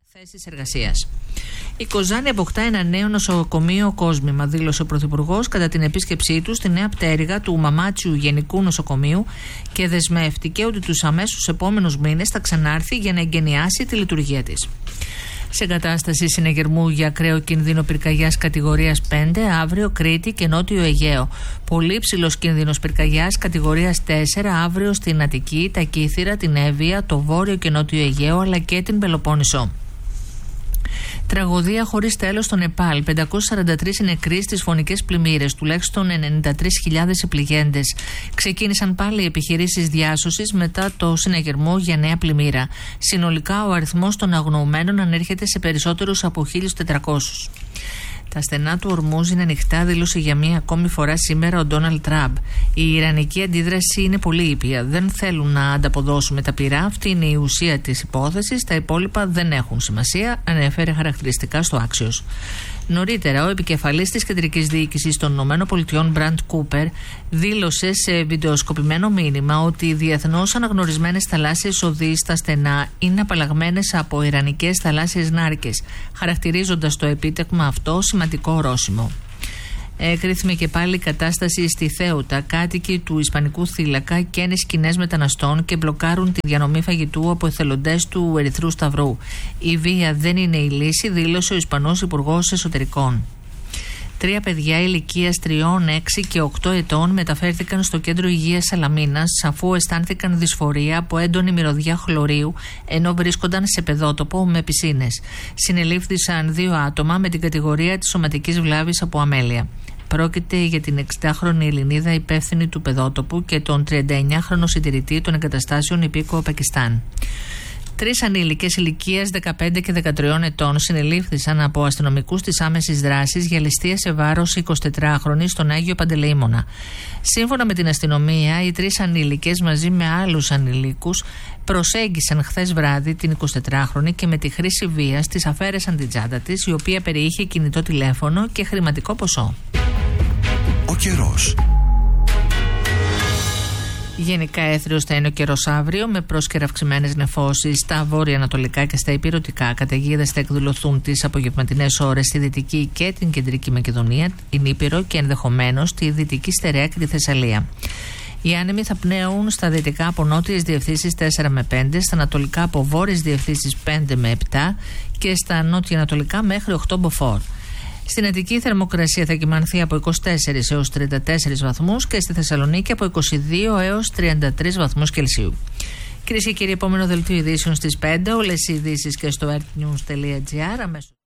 θέσεις εργασίας. Η Κοζάνη αποκτά ένα νέο νοσοκομείο κόσμημα, δήλωσε ο Πρωθυπουργός κατά την επίσκεψή του στη νέα πτέρυγα του Μαμάτσιου Γενικού Νοσοκομείου και δεσμεύτηκε ότι τους αμέσως επόμενους μήνες θα ξανάρθει για να εγκαινιάσει τη λειτουργία της. Σε κατάσταση συνεγερμού για ακραίο κίνδυνο πυρκαγιάς κατηγορίας 5, αύριο Κρήτη και Νότιο Αιγαίο. Πολύ ψηλός κίνδυνος πυρκαγιάς κατηγορίας 4, αύριο στην Αττική, τα Κύθυρα, την Εύβοια, το Βόρειο και Νότιο Αιγαίο αλλά και την Πελοπόννησο. Τραγωδία χωρίς τέλος στο Νεπάλ. 543 νεκροί στις φωνικές πλημμύρες, τουλάχιστον 93.000 επληγέντες. Ξεκίνησαν πάλι οι επιχειρήσεις διάσωσης μετά το συναγερμό για νέα πλημμύρα. Συνολικά ο αριθμός των αγνοωμένων ανέρχεται σε περισσότερους από 1.400. Τα στενά του Ορμούζ είναι ανοιχτά, δήλωσε για μία ακόμη φορά σήμερα ο Ντόναλντ Τραμπ. Η ιρανική αντίδραση είναι πολύ ήπια. Δεν θέλουν να ανταποδώσουμε τα πυρά. Αυτή είναι η ουσία της υπόθεσης. Τα υπόλοιπα δεν έχουν σημασία, ανέφερε χαρακτηριστικά στο Axios. Νωρίτερα, ο επικεφαλής της κεντρικής διοίκησης των ΗΠΑ, Μπραντ Κούπερ, δήλωσε σε βιντεοσκοπημένο μήνυμα ότι οι διεθνώς αναγνωρισμένες θαλάσσιες οδοί στα στενά είναι απαλλαγμένες από ιρανικές θαλάσσιες νάρκες, χαρακτηρίζοντας το επίτευγμα αυτό σημαντικό ορόσημο. Εκρίθμη και πάλι η κατάσταση στη Θέουτα. Κάτοικοι του Ισπανικού θύλακα καίνε σκηνές μεταναστών και μπλοκάρουν τη διανομή φαγητού από εθελοντές του Ερυθρού Σταυρού. Η βία δεν είναι η λύση, δήλωσε ο Ισπανός Υπουργός Εσωτερικών. 3 παιδιά ηλικίας 3, 6 και 8 ετών μεταφέρθηκαν στο κέντρο υγείας Σαλαμίνας αφού αισθάνθηκαν δυσφορία από έντονη μυρωδιά χλωρίου ενώ βρίσκονταν σε παιδότοπο με πισίνες. Συνελήφθησαν 2 άτομα με την κατηγορία της σωματικής βλάβης από αμέλεια. Πρόκειται για την 60χρονη Ελληνίδα υπεύθυνη του παιδότοπου και τον 39χρονο συντηρητή των εγκαταστάσεων υπήκοο Πακιστάν. 3 ανήλικες ηλικίας 15 και 13 ετών συνελήφθησαν από αστυνομικούς της άμεσης δράσης για ληστεία σε βάρος 24χρονη στον Άγιο Παντελεήμονα. Σύμφωνα με την αστυνομία, οι 3 ανήλικες μαζί με άλλους ανηλίκους προσέγγισαν χθες βράδυ την 24χρονη και με τη χρήση βίας της αφαίρεσαν την τσάντα της, η οποία περιείχε κινητό τηλέφωνο και χρηματικό ποσό. Ο καιρός. Γενικά έθριος θα είναι ο καιρός αύριο με πρόσκαιρα αυξημένες νεφώσεις στα βόρεια-ανατολικά και στα υπηρετικά. Καταιγίδες θα εκδηλωθούν τις απογευματινές ώρες στη Δυτική και την Κεντρική Μακεδονία, την Ήπειρο και ενδεχομένως τη Δυτική Στερεά και τη Θεσσαλία. Οι άνεμοι θα πνέουν στα δυτικά από νότιες διευθύνσεις 4 με 5, στα ανατολικά από βόρειες διευθύνσεις 5 με 7 και στα νότια-ανατολικά μέχρι 8 μποφόρ. Στην Αττική η θερμοκρασία θα κυμανθεί από 24 έως 34 βαθμούς και στη Θεσσαλονίκη από 22 έως 33 βαθμούς Κελσίου. Κυρίες και κύριοι, επόμενο δελτίο ειδήσεων στις 5, όλες οι ειδήσεις και στο earthnews.gr αμέσως.